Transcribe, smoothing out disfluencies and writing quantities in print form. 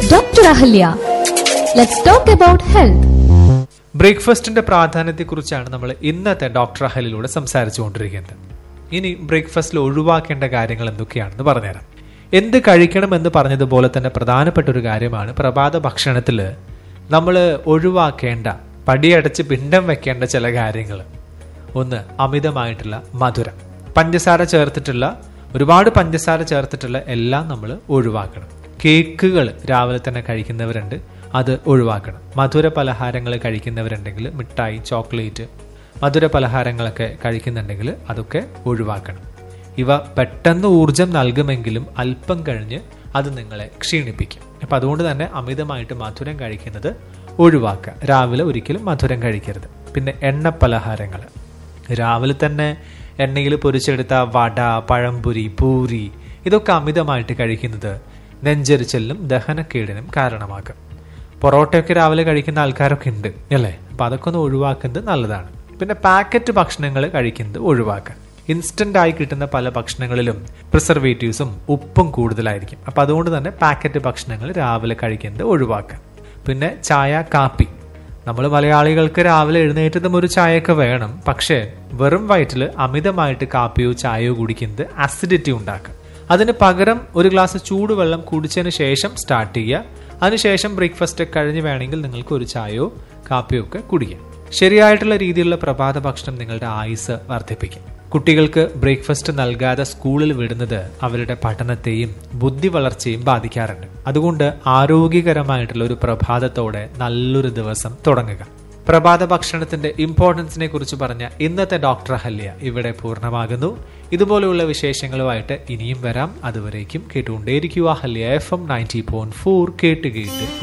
Dr. Ahalya. Let's talk about health. ബ്രേക്ക്ഫാസ്റ്റിന്റെ പ്രാധാന്യത്തെക്കുറിച്ചാണ് നമ്മൾ ഇന്നത്തെ doctor അഹലിലൂടെ സംസാരിച്ചുകൊണ്ടിരിക്കുന്നത്. ഇനി ബ്രേക്ക്ഫാസ്റ്റിൽ ഒഴിവാക്കേണ്ട കാര്യങ്ങൾ എന്തൊക്കെയാണെന്ന് പറഞ്ഞുതരാം. എന്ത് കഴിക്കണമെന്ന് പറഞ്ഞതുപോലെ തന്നെ പ്രധാനപ്പെട്ട ഒരു കാര്യമാണ് പ്രഭാത ഭക്ഷണത്തിൽ നമ്മൾ ഒഴിവാക്കേണ്ട, പടിയടച്ച് പിണ്ടം വെക്കേണ്ട ചില കാര്യങ്ങൾ. ഒന്ന്, അമിതമായിട്ടുള്ള മധുരം, പഞ്ചസാര ചേർത്തിട്ടുള്ള, ഒരുപാട് പഞ്ചസാര ചേർത്തിട്ടുള്ള എല്ലാം നമ്മൾ ഒഴിവാക്കണം. കേക്കുകൾ രാവിലെ തന്നെ കഴിക്കുന്നവരുണ്ട്, അത് ഒഴിവാക്കണം. മധുര പലഹാരങ്ങൾ കഴിക്കുന്നവരുണ്ടെങ്കിൽ, മിഠായി, ചോക്ലേറ്റ്, മധുര പലഹാരങ്ങളൊക്കെ കഴിക്കുന്നുണ്ടെങ്കിൽ അതൊക്കെ ഒഴിവാക്കണം. ഇവ പെട്ടെന്ന് ഊർജം നൽകുമെങ്കിലും അല്പം കഴിഞ്ഞ് അത് നിങ്ങളെ ക്ഷീണിപ്പിക്കും. അപ്പം അതുകൊണ്ട് തന്നെ അമിതമായിട്ട് മധുരം കഴിക്കുന്നത് ഒഴിവാക്കുക. രാവിലെ ഒരിക്കലും മധുരം കഴിക്കരുത്. പിന്നെ എണ്ണ പലഹാരങ്ങൾ, രാവിലെ തന്നെ എണ്ണയിൽ പൊരിച്ചെടുത്ത വട, പഴംപൊരി, പൂരി, ഇതൊക്കെ അമിതമായിട്ട് കഴിക്കുന്നത് നെഞ്ചരിച്ചലിനും ദഹനക്കേടിനും കാരണമാകും. പൊറോട്ടയൊക്കെ രാവിലെ കഴിക്കുന്ന ആൾക്കാരൊക്കെ ഉണ്ട് അല്ലേ? അപ്പം അതൊക്കെ ഒന്ന് ഒഴിവാക്കുന്നത് നല്ലതാണ്. പിന്നെ പാക്കറ്റ് ഭക്ഷണങ്ങൾ കഴിക്കുന്നത് ഒഴിവാക്കുക. ഇൻസ്റ്റന്റ് ആയി കിട്ടുന്ന പല ഭക്ഷണങ്ങളിലും പ്രിസർവേറ്റീവ്സും ഉപ്പും കൂടുതലായിരിക്കും. അപ്പം അതുകൊണ്ട് തന്നെ പാക്കറ്റ് ഭക്ഷണങ്ങൾ രാവിലെ കഴിക്കുന്നത് ഒഴിവാക്കുക. പിന്നെ ചായ, കാപ്പി, നമ്മൾ മലയാളികൾക്ക് രാവിലെ എഴുന്നേറ്റതും ഒരു ചായയൊക്കെ വേണം. പക്ഷേ വെറും വയറ്റിൽ അമിതമായിട്ട് കാപ്പിയോ ചായയോ കുടിക്കുന്നത് അസിഡിറ്റി ഉണ്ടാക്കും. അതിന് പകരം ഒരു ഗ്ലാസ് ചൂടുവെള്ളം കുടിച്ചതിന് ശേഷം സ്റ്റാർട്ട് ചെയ്യുക. അതിനുശേഷം ബ്രേക്ക്ഫാസ്റ്റ് കഴിഞ്ഞ് വേണമെങ്കിൽ നിങ്ങൾക്ക് ഒരു ചായയോ കാപ്പിയോ ഒക്കെ കുടിക്കാം. ശരിയായിട്ടുള്ള രീതിയിലുള്ള പ്രഭാത ഭക്ഷണം നിങ്ങളുടെ ആയുസ് വർദ്ധിപ്പിക്കും. കുട്ടികൾക്ക് ബ്രേക്ക്ഫാസ്റ്റ് നൽകാതെ സ്കൂളിൽ വിടുന്നത് അവരുടെ പഠനത്തെയും ബുദ്ധി വളർച്ചയും ബാധിക്കാറുണ്ട്. അതുകൊണ്ട് ആരോഗ്യകരമായിട്ടുള്ള ഒരു പ്രഭാതത്തോടെ നല്ലൊരു ദിവസം തുടങ്ങുക. പ്രഭാത ഭക്ഷണത്തിന്റെ ഇമ്പോർട്ടൻസിനെ കുറിച്ച് പറഞ്ഞ ഇന്നത്തെ ഡോക്ടർ അഹല്യ ഇവിടെ പൂർണ്ണമാകുന്നു. ഇതുപോലെയുള്ള വിശേഷങ്ങളുമായിട്ട് ഇനിയും വരാം. അതുവരേക്കും കേട്ടുകൊണ്ടേയിരിക്കുക അഹല്യ FM 90.4 കേട്ട്